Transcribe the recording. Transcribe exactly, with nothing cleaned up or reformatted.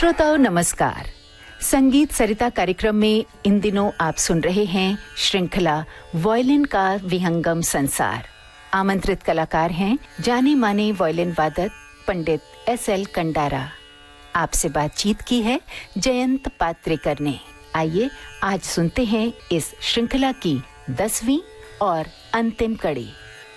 श्रोताओं नमस्कार। संगीत सरिता कार्यक्रम में इन दिनों आप सुन रहे हैं श्रृंखला वायलिन का विहंगम संसार। आमंत्रित कलाकार हैं जाने माने वायलिन वादक पंडित एस एल कंडारा। आपसे बातचीत की है जयंत पात्रेकर ने। आइए आज सुनते हैं इस श्रृंखला की दसवीं और अंतिम कड़ी।